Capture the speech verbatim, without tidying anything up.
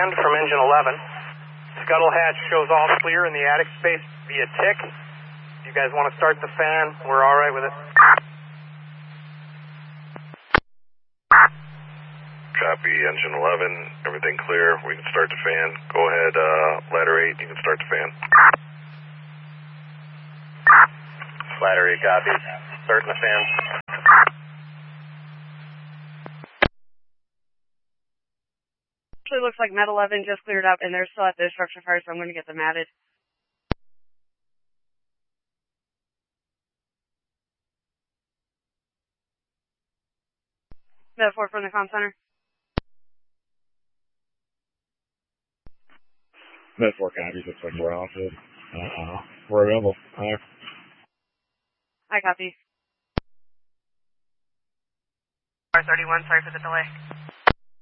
command from engine eleven. Scuttle hatch shows all clear in the attic space via tick. If you guys want to start the fan, we're all right with it. Copy, engine eleven, everything clear. We can start the fan. Go ahead, uh, ladder eight, you can start the fan. Ladder eight, copy. Starting the fan. Actually looks like Met eleven just cleared up and they're still at the structure fire, so I'm going to get them added. Met four from the comm center. Met four copies, looks like we're off it. Uh-uh. We're available. Hi. I copy. R thirty-one, sorry for the delay.